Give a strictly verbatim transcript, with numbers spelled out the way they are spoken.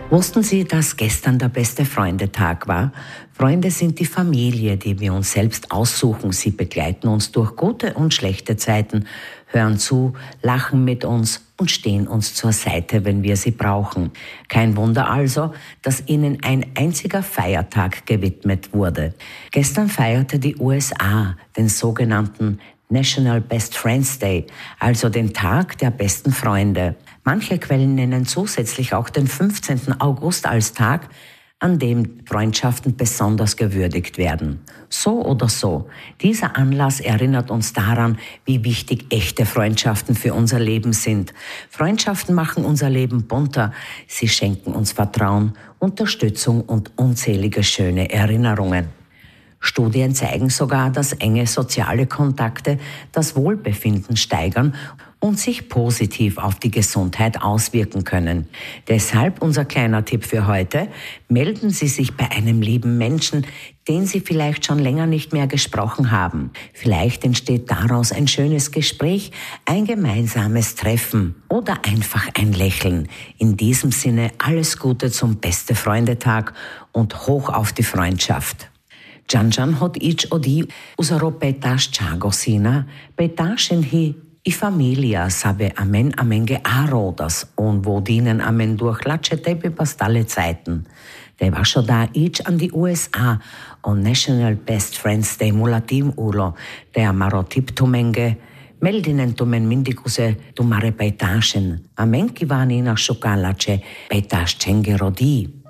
Wussten Sie, dass gestern der beste Freundetag war? Freunde sind die Familie, die wir uns selbst aussuchen. Sie begleiten uns durch gute und schlechte Zeiten, hören zu, lachen mit uns und stehen uns zur Seite, wenn wir sie brauchen. Kein Wunder also, dass ihnen ein einziger Feiertag gewidmet wurde. Gestern feierte die U S A den sogenannten National Best Friends Day, also den Tag der besten Freunde. Manche Quellen nennen zusätzlich auch den fünfzehnten August als Tag, an dem Freundschaften besonders gewürdigt werden. So oder so, dieser Anlass erinnert uns daran, wie wichtig echte Freundschaften für unser Leben sind. Freundschaften machen unser Leben bunter, sie schenken uns Vertrauen, Unterstützung und unzählige schöne Erinnerungen. Studien zeigen sogar, dass enge soziale Kontakte das Wohlbefinden steigern und sich positiv auf die Gesundheit auswirken können. Deshalb unser kleiner Tipp für heute: Melden Sie sich bei einem lieben Menschen, den Sie vielleicht schon länger nicht mehr gesprochen haben. Vielleicht entsteht daraus ein schönes Gespräch, ein gemeinsames Treffen oder einfach ein Lächeln. In diesem Sinne alles Gute zum Beste Freundetag und hoch auf die Freundschaft. Janjan hot ič odi uzaro petaš čagosina, petašen hi i familia sabe amen amen gearodas und wo dienen amen durch latsche tepe pastalle Zeiten. Der war schon da ič an die U S A und National Best Friends Day mulatim ulo, der marotip tumenge, meldinen tumen mindikuse tumare petašen, amen kivani na šukalače petaš čengerodi.